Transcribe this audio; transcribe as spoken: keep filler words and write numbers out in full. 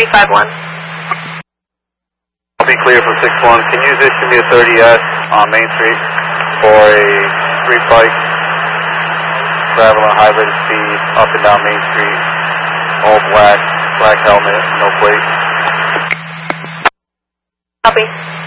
three five one. I'll be clear for six one. Can you issue me a thirty S on Main Street for a street bike, traveling high rate of speed, up and down Main Street, all black, black helmet, no plate? Copy.